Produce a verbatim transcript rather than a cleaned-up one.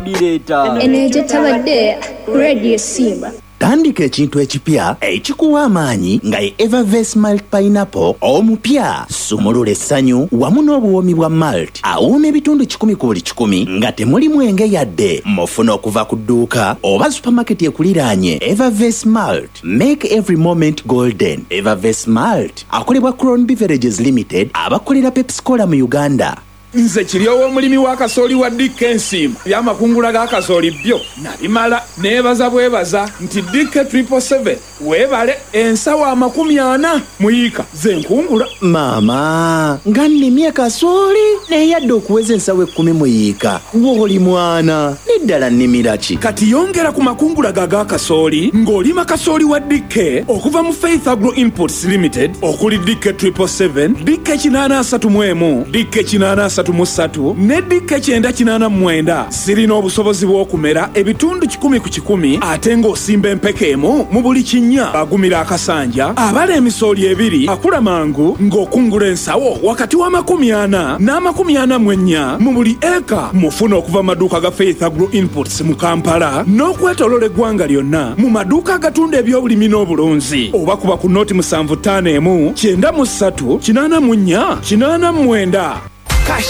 Enejo tabadde Radio Simba. Tandika ekintu ekipya ekikuwa amaanyi nga ye Evervest Malt Pineapple omupya sumulula essanyu wamu n'obuwoomi bwa malt awooma ebitundu kikumi ku buli kikumi nga temuli mwenge yadde mufuna okuva ku dduuka oba supermarket ekuliraanye. Evervest Malt, make every moment golden. Evervest Malt akolebwa Crown Beverages Limited abakolera Pepsi Cola mu Uganda. Nze kiryowo omulimi wa kasooli wa Dick Ensim byamakungula ga kasooli byo nabimala neebaza bwebaza nti Dick triple seven weebale ensawo amakumi ana muyiika ze nkungula. Maama nga nnimye kasooli naye yadde okuweza ensawo ekkumi muyiika w'oli mwana neddala nnimira ki? Kati yongera ku makungula ga ga kasooli ng'olima kasooli wa Dick okuva mu Faith Agro Imports Limited okuli Dick triple seven, Dick kinaana asatu mu emu, Dick kinaana asatu musatu ne Dick kyenda kinaana mwenda sirina obusobozi bw'okumera ebitundu kikumi ku kikumi ate ng'osimba empeke emu mu buli kinnya agumira akasanja abala emisooli ebiri akula mangu ng'okungula ensawo wakati w'amakumi ana n'amakumi ana mu ennya mu buli eka. Mufuna okuva maduuka ga Faith Agro Imports mu Kampala n'okwetolola eggwanga lyonna mu maduuka agatunda ebyobulimi n'obulunzi oba kuba ku nooti musanvu ttaano emu kyenda mu ssatu kinaana mu nnya kinaana mu mwenda.